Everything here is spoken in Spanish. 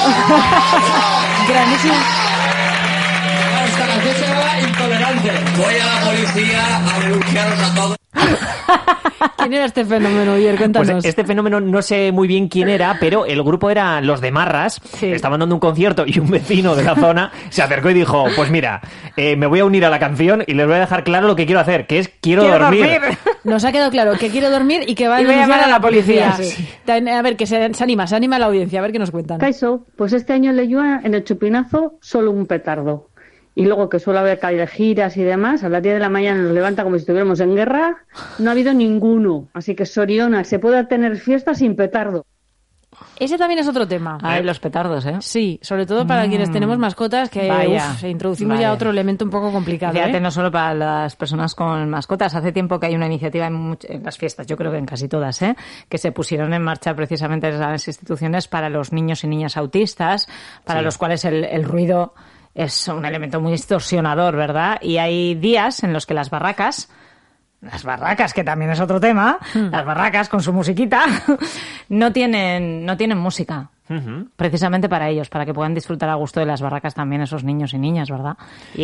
Granísimo. Esta canción se llama Intolerante. Voy a la policía a denunciaros a todos. ¿Quién era este fenómeno, Oyer? Cuéntanos. Pues este fenómeno no sé muy bien quién era, pero el grupo era Los de Marras, Sí. estaban dando un concierto y un vecino de la zona se acercó y dijo, pues mira, me voy a unir a la canción y les voy a dejar claro lo que quiero hacer, que es quiero dormir. Nos ha quedado claro que quiere dormir y que va a Y voy a denunciar llamar a la policía. Sí. A ver, que se anima la audiencia, a ver qué nos cuentan. Kaixo, pues este año le llueve en el Chupinazo solo un petardo. Y luego que suele haber callejiras y demás, a las 10 de la mañana nos levanta como si estuviéramos en guerra, no ha habido ninguno. Así que Soriona, se puede tener fiesta sin petardo. Ese también es otro tema. Ay, los petardos, ¿eh? Sí, sobre todo para quienes tenemos mascotas, que Vaya, introducimos vaya. ya otro elemento un poco complicado. Fíjate, ¿eh? no solo para las personas con mascotas. Hace tiempo que hay una iniciativa en las fiestas, yo creo que en casi todas, que se pusieron en marcha precisamente en las instituciones para los niños y niñas autistas, para los cuales el ruido es un elemento muy distorsionador, ¿verdad? Y hay días en los que las barracas, que también es otro tema, las barracas con su musiquita, no tienen música. Precisamente para ellos, para que puedan disfrutar a gusto de las barracas también esos niños y niñas, ¿verdad?